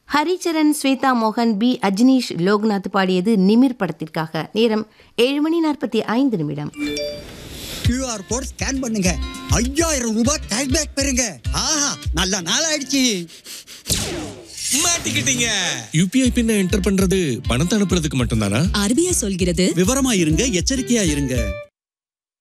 ஹரிச்சரன், ஸ்வேதா மோகன், பி அஜ்னீஷ் லோக்நாத் பாடியது நிமிர் படத்திற்காக. நேரம் 7:45. QR கோட் ஸ்கேன் பண்ணுங்க, 5000 ரூபாய் கேஷ்பேக் பெறுங்க. ஆஹா, நல்ல நாள் ஆயிடுச்சு. மாட்டிக்கிட்டீங்க. யூபிஐ பின்ன என்டர் பண்றது பணத்தை அனுப்புறதுக்கு மட்டும்தானா? RBI சொல்கிறது விவரமா இருங்க, எச்சரிக்கையா இருங்க.